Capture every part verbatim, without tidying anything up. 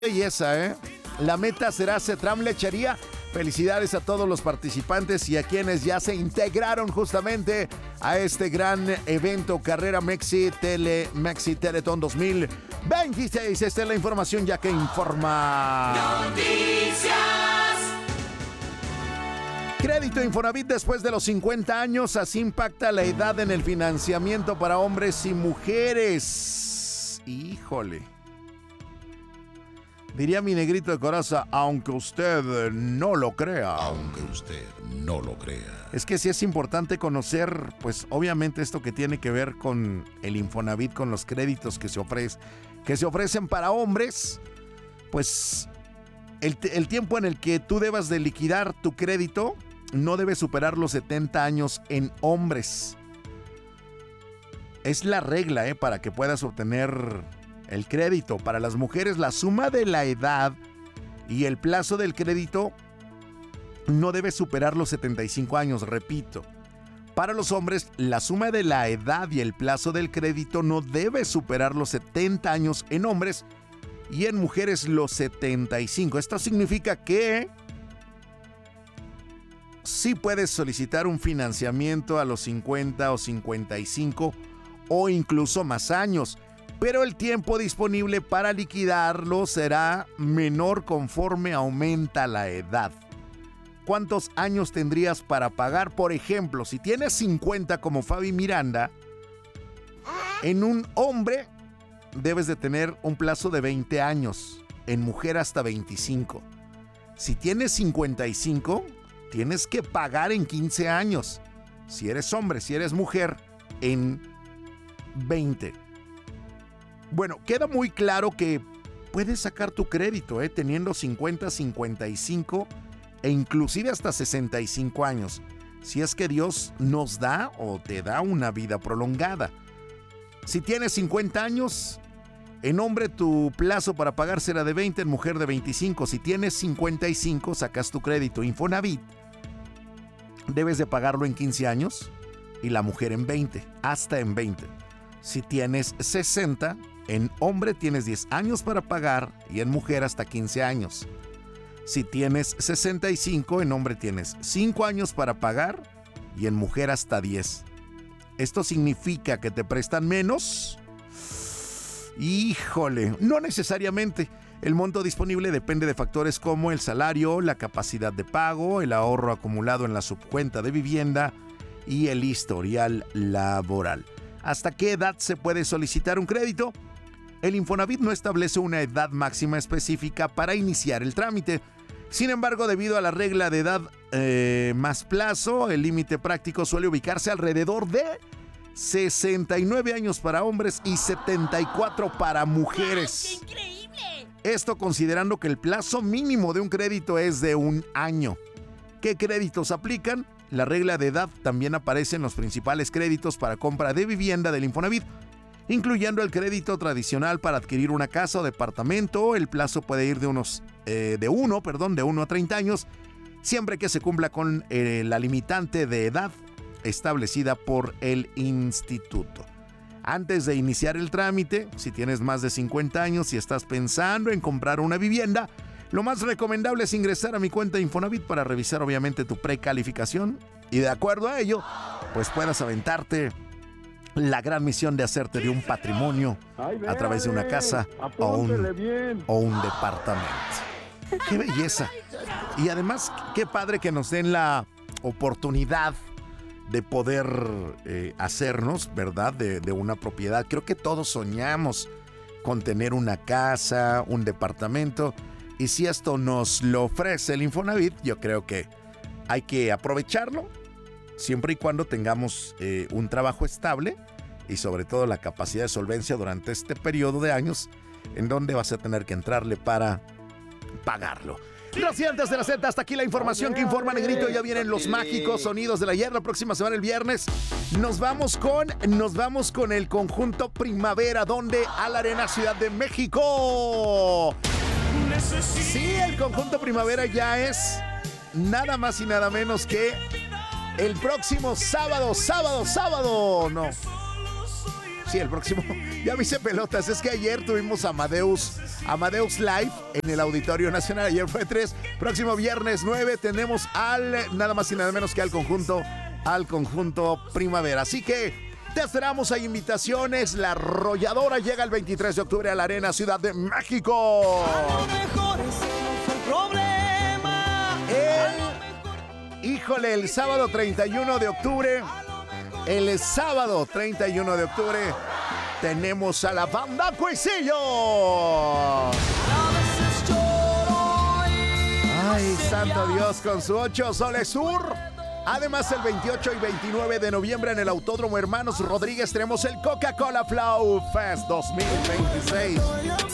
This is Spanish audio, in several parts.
Belleza, ¿eh? La meta será Cetram Lechería. Felicidades a todos los participantes y a quienes ya se integraron justamente a este gran evento Carrera Mexi Tele Mexi Teletón dos mil veintiséis. Esta es la información ya que informa. Noticias. Crédito Infonavit después de los cincuenta años, así impacta la edad en el financiamiento para hombres y mujeres. Híjole. Diría mi negrito de coraza, aunque usted no lo crea. Aunque usted no lo crea. Es que sí es importante conocer, pues obviamente esto que tiene que ver con el Infonavit, con los créditos que se ofrecen, que se ofrecen para hombres, pues el, el tiempo en el que tú debas de liquidar tu crédito no debe superar los setenta años en hombres. Es la regla, ¿eh? Para que puedas obtener el crédito. Para las mujeres, la suma de la edad y el plazo del crédito no debe superar los setenta y cinco años, repito. Para los hombres, la suma de la edad y el plazo del crédito no debe superar los setenta años en hombres y en mujeres los setenta y cinco. Esto significa que sí puedes solicitar un financiamiento a los cincuenta o cincuenta y cinco o incluso más años, pero el tiempo disponible para liquidarlo será menor conforme aumenta la edad. ¿Cuántos años tendrías para pagar? Por ejemplo, si tienes cincuenta como Fabi Miranda, en un hombre debes de tener un plazo de veinte años, en mujer hasta veinticinco. Si tienes cincuenta y cinco, tienes que pagar en quince años. Si eres hombre, si eres mujer, en veinte. Bueno, queda muy claro que puedes sacar tu crédito, ¿eh? Teniendo cincuenta, cincuenta y cinco e inclusive hasta sesenta y cinco años, si es que Dios nos da o te da una vida prolongada. Si tienes cincuenta años, en hombre tu plazo para pagar será de veinte, en mujer de veinticinco. Si tienes cincuenta y cinco, sacas tu crédito Infonavit. Debes de pagarlo en quince años y la mujer en veinte, hasta en veinte. Si tienes sesenta, en hombre tienes diez años para pagar y en mujer hasta quince años. Si tienes sesenta y cinco, en hombre tienes cinco años para pagar y en mujer hasta diez. ¿Esto significa que te prestan menos? Híjole, no necesariamente. El monto disponible depende de factores como el salario, la capacidad de pago, el ahorro acumulado en la subcuenta de vivienda y el historial laboral. ¿Hasta qué edad se puede solicitar un crédito? El Infonavit no establece una edad máxima específica para iniciar el trámite. Sin embargo, debido a la regla de edad eh, más plazo, el límite práctico suele ubicarse alrededor de sesenta y nueve años para hombres y setenta y cuatro para mujeres. ¡Qué increíble! Esto considerando que el plazo mínimo de un crédito es de un año. ¿Qué créditos aplican? La regla de edad también aparece en los principales créditos para compra de vivienda del Infonavit, incluyendo el crédito tradicional para adquirir una casa o departamento. El plazo puede ir de unos eh, de uno, perdón, de uno a treinta años, siempre que se cumpla con eh, la limitante de edad establecida por el instituto. Antes de iniciar el trámite, si tienes más de cincuenta años y estás pensando en comprar una vivienda, lo más recomendable es ingresar a mi cuenta Infonavit para revisar obviamente tu precalificación y de acuerdo a ello, pues puedas aventarte la gran misión de hacerte de un patrimonio a través de una casa o un, o un departamento. ¡Qué belleza! Y además, qué padre que nos den la oportunidad de poder eh, hacernos, ¿verdad?, de, de una propiedad. Creo que todos soñamos con tener una casa, un departamento. Y si esto nos lo ofrece el Infonavit, yo creo que hay que aprovecharlo, siempre y cuando tengamos eh, un trabajo estable y sobre todo la capacidad de solvencia durante este periodo de años en donde vas a tener que entrarle para pagarlo. Recientes de la Z, hasta aquí la información que informa Negrito. Ya vienen los mágicos sonidos del ayer. La próxima semana, el viernes, nos vamos con, nos vamos con el conjunto Primavera, donde a la Arena Ciudad de México. Sí, el conjunto Primavera ya es nada más y nada menos que el próximo sábado, sábado, sábado, no. Sí, el próximo. Ya me hice pelotas. Es que ayer tuvimos Amadeus, Amadeus Live en el Auditorio Nacional. Ayer fue tres. Próximo viernes nueve tenemos al, nada más y nada menos que al conjunto, al conjunto Primavera. Así que te esperamos, hay invitaciones. La Arrolladora llega el veintitrés de octubre a la Arena Ciudad de México. A lo mejor ese no fue el problema. El, híjole, el sábado treinta y uno de octubre. El sábado treinta y uno de octubre tenemos a la banda Cuisillos. Ay, santo Dios, con su ocho Soles Sur. Además, el veintiocho y veintinueve de noviembre en el Autódromo Hermanos Rodríguez tenemos el Coca-Cola Flow Fest dos mil veintiséis.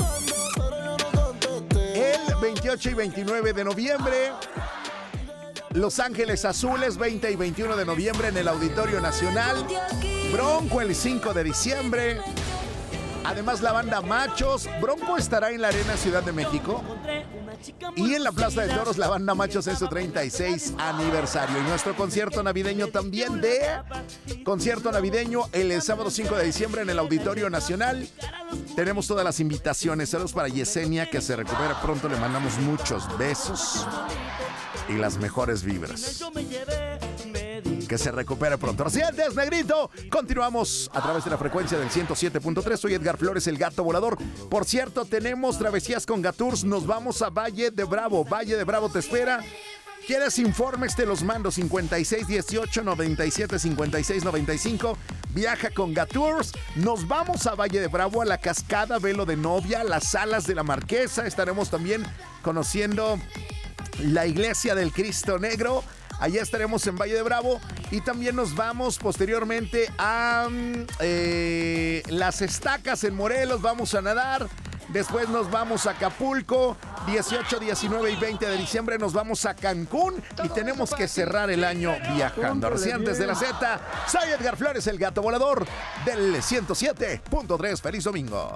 El veintiocho y veintinueve de noviembre, Los Ángeles Azules, veinte y veintiuno de noviembre en el Auditorio Nacional. Bronco el cinco de diciembre. Además, la banda Machos. Bronco estará en la Arena Ciudad de México. Y en la Plaza de Toros, la banda Machos en su treinta y seis aniversario. Y nuestro concierto navideño también de concierto navideño el sábado cinco de diciembre en el Auditorio Nacional. Tenemos todas las invitaciones. Saludos para Yesenia, que se recupera pronto. Le mandamos muchos besos y las mejores vibras. Que se recupere pronto. Así es, Negrito. Continuamos a través de la frecuencia del ciento siete punto tres. Soy Edgar Flores, el Gato Volador. Por cierto, tenemos travesías con Gatours. Nos vamos a Valle de Bravo. Valle de Bravo te espera. ¿Quieres informes? Te los mando. cincuenta y seis dieciocho noventa y siete cincuenta y seis noventa y cinco. Viaja con Gatours. Nos vamos a Valle de Bravo, a la Cascada Velo de Novia, las Salas de la Marquesa. Estaremos también conociendo la Iglesia del Cristo Negro. Allá estaremos en Valle de Bravo. Y también nos vamos posteriormente a eh, Las Estacas en Morelos. Vamos a nadar. Después nos vamos a Acapulco. dieciocho, diecinueve y veinte de diciembre nos vamos a Cancún. Y tenemos que cerrar el año viajando. Recién desde la Z, soy Edgar Flores, el Gato Volador del ciento siete punto tres. Feliz domingo.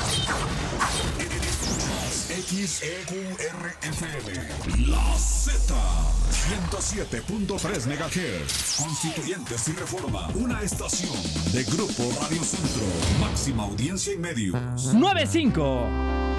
X E Q R F M, La Z, ciento siete punto tres megahertz. Constituyentes y Reforma, una estación de Grupo Radio Centro. Máxima audiencia y medios. nueve cinco.